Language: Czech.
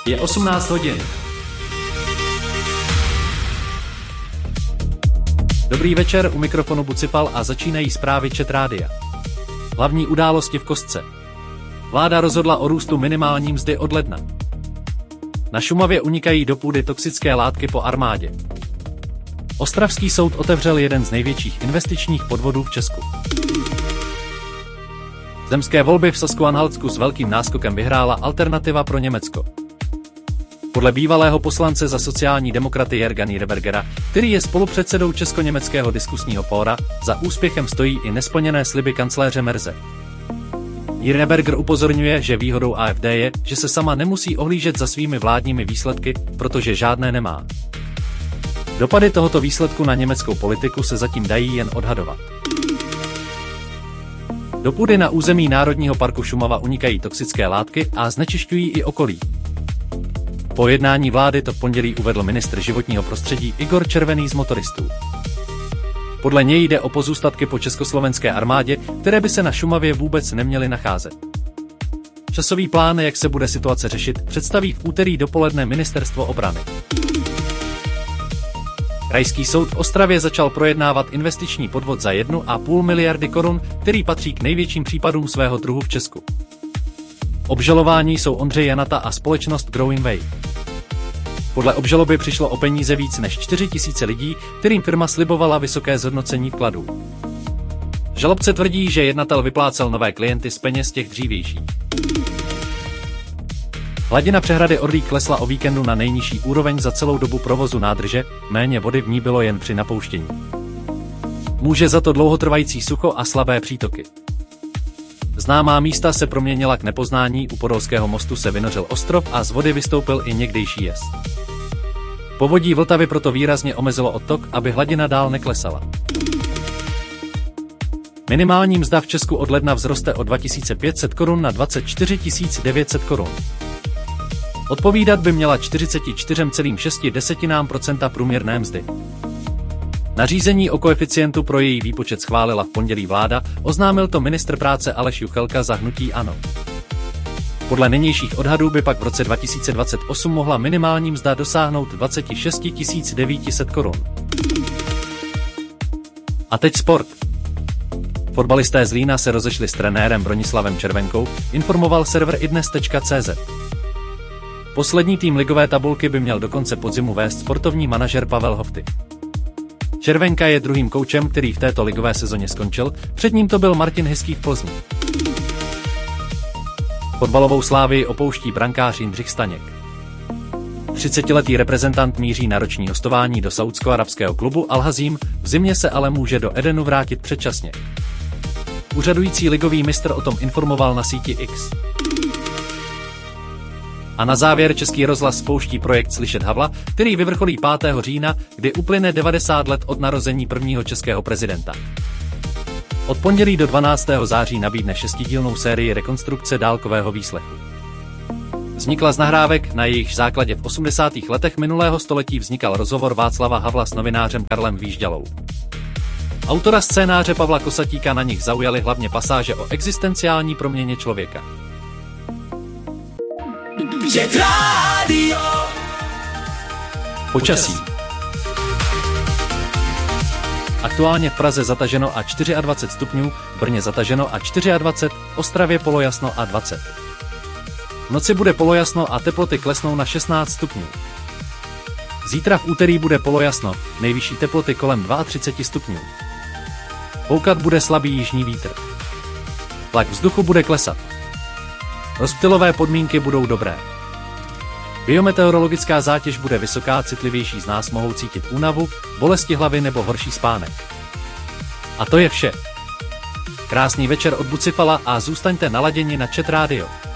Je 18 hodin. Dobrý večer, u mikrofonu Bucipal a začínají zprávy ČT Rádia. Hlavní události v kostce. Vláda rozhodla o růstu minimální mzdy od ledna. Na Šumavě unikají do půdy toxické látky po armádě. Ostravský soud otevřel jeden z největších investičních podvodů v Česku. Zemské volby v Sasku-Anhaltsku s velkým náskokem vyhrála Alternativa pro Německo. Podle bývalého poslance za sociální demokraty Jörga Niederbergera, který je spolupředsedou Česko-německého diskusního fóra, za úspěchem stojí i nesplněné sliby kancléře Merze. Niederberger upozorňuje, že výhodou AfD je, že se sama nemusí ohlížet za svými vládními výsledky, protože žádné nemá. Dopady tohoto výsledku na německou politiku se zatím dají jen odhadovat. Do půdy na území Národního parku Šumava unikají toxické látky a znečišťují i okolí. Po jednání vlády to v pondělí uvedl ministr životního prostředí Igor Červený z motoristů. Podle něj jde o pozůstatky po československé armádě, které by se na Šumavě vůbec neměly nacházet. Časový plán, jak se bude situace řešit, představí v úterý dopoledne Ministerstvo obrany. Krajský soud v Ostravě začal projednávat investiční podvod za 1,5 miliardy korun, který patří k největším případům svého druhu v Česku. Obžalováni jsou Ondřej Janata a společnost Growing Way. Podle obžaloby přišlo o peníze víc než 4 000 lidí, kterým firma slibovala vysoké zhodnocení vkladů. Žalobce tvrdí, že jednatel vyplácel nové klienty z peněz těch dřívějších. Hladina přehrady Orlík klesla o víkendu na nejnižší úroveň za celou dobu provozu nádrže, méně vody v ní bylo jen při napouštění. Může za to dlouhotrvající sucho a slabé přítoky. Známá místa se proměnila k nepoznání, u Podolského mostu se vynořil ostrov a z vody vystoupil i někdejší jez. Povodí Vltavy proto výrazně omezilo odtok, aby hladina dál neklesala. Minimální mzda v Česku od ledna vzroste o 2500 korun na 24 900 korun. Odpovídat by měla 44,6% průměrné mzdy. Nařízení o koeficientu pro její výpočet schválila v pondělí vláda, oznámil to ministr práce Aleš Juchelka za hnutí ANO. Podle nynějších odhadů by pak v roce 2028 mohla minimální mzda dosáhnout 26 900 korun. A teď sport. Fotbalisté Zlína se rozešli s trenérem Bronislavem Červenkou, informoval server idnes.cz. Poslední tým ligové tabulky by měl do konce podzimu vést sportovní manažer Pavel Hofty. Červenka je druhým koučem, který v této ligové sezóně skončil, před ním to byl Martin Hyský v Plzni. Fotbalovou Slávii opouští brankář Jindřich Staněk. 30letý reprezentant míří na roční hostování do saúdsko-arabského klubu Al-Hazím, v zimě se ale může do Edenu vrátit předčasně. Úřadující ligový mistr o tom informoval na síti X. A na závěr Český rozhlas spouští projekt Slyšet Havla, který vyvrcholí 5. října, kdy uplyne 90 let od narození prvního českého prezidenta. Od pondělí do 12. září nabídne 6dílnou sérii rekonstrukce dálkového výslechu. Vznikla z nahrávek, na jejich základě v 80. letech minulého století vznikal rozhovor Václava Havla s novinářem Karlem Výžďalou. Autora scénáře Pavla Kosatíka na nich zaujaly hlavně pasáže o existenciální proměně člověka. Počasí. Aktuálně v Praze zataženo a 24 stupňů, v Brně zataženo a 24, v Ostravě polojasno a 20. V noci bude polojasno a teploty klesnou na 16 stupňů. Zítra v úterý bude polojasno, nejvyšší teploty kolem 32 stupňů. Foukat bude slabý jižní vítr. Tlak vzduchu bude klesat. Rozptylové podmínky budou dobré. Biometeorologická zátěž bude vysoká, citlivější z nás mohou cítit únavu, bolesti hlavy nebo horší spánek. A to je vše. Krásný večer od Bucipala a zůstaňte naladěni na ČT Rádio.